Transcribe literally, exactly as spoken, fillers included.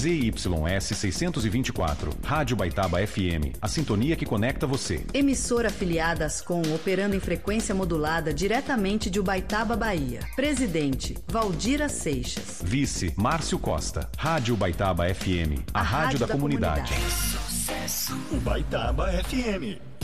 Z Y S seiscentos e vinte e quatro, Rádio Baitaba F M, a sintonia que conecta você. Emissora afiliada às Com, operando em frequência modulada diretamente de Ubaitaba, Bahia. Presidente, Valdira Seixas. Vice, Márcio Costa. Rádio Baitaba F M, a, a rádio, rádio da, da comunidade. comunidade. Sucesso. Baitaba F M.